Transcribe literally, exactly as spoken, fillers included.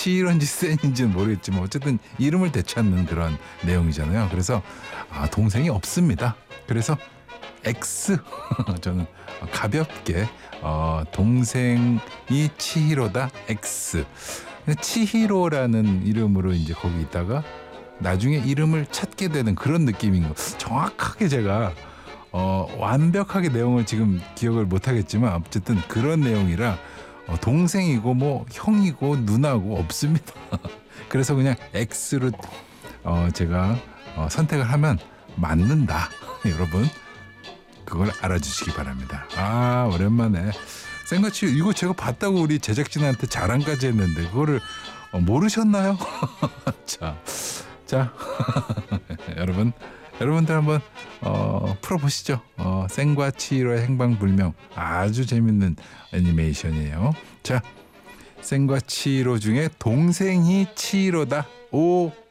치히로인지 센인지는 모르겠지만 어쨌든 이름을 되찾는 그런 내용이잖아요. 그래서 아, 동생이 없습니다. 그래서 X 저는 가볍게 어, 동생이 치히로다 X. 치히로라는 이름으로 이제 거기 있다가 나중에 이름을 찾게 되는 그런 느낌인 거. 정확하게 제가 어, 완벽하게 내용을 지금 기억을 못 하겠지만 어쨌든 그런 내용이라 어, 동생이고 뭐 형이고 누나고 없습니다. 그래서 그냥 X로 어, 제가 어, 선택을 하면 맞는다. 여러분 그걸 알아주시기 바랍니다. 아 오랜만에 생가치 이거 제가 봤다고 우리 제작진한테 자랑까지 했는데 그거를 어, 모르셨나요? 자, 자 여러분 여러분들 한번 어, 풀어보시죠. 어, 생과 치히로의 행방불명 아주 재밌는 애니메이션이에요. 자, 생과 치히로 중에 동생이 치히로다. 오